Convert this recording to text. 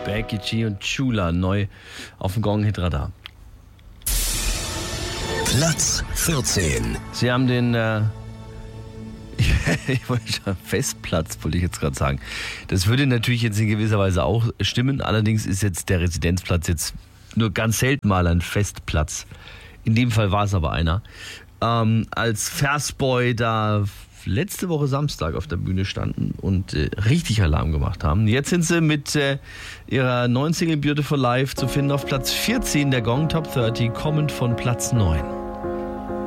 Becky G und Chula neu auf dem Gong-Hit-Radar. Platz 14. Sie haben den ich wollte schon Festplatz, wollte ich jetzt gerade sagen. Das würde natürlich jetzt in gewisser Weise auch stimmen. Allerdings ist jetzt der Residenzplatz jetzt nur ganz selten mal ein Festplatz. In dem Fall war es aber einer. Als Versboy da letzte Woche Samstag auf der Bühne standen und richtig Alarm gemacht haben. Jetzt sind sie mit ihrer neuen Single Beautiful Life zu finden auf Platz 14 der Gong Top 30, kommend von Platz 9.